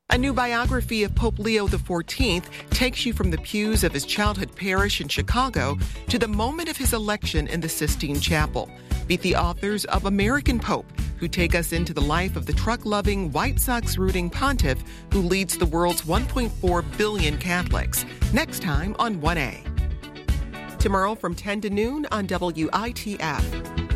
A new biography of Pope Leo XIV takes you from the pews of his childhood parish in Chicago to the moment of his election in the Sistine Chapel. Meet the authors of American Pope, who take us into the life of the truck-loving, White Sox-rooting pontiff who leads the world's 1.4 billion Catholics. Next time on 1A. Tomorrow from 10 to noon on WITF.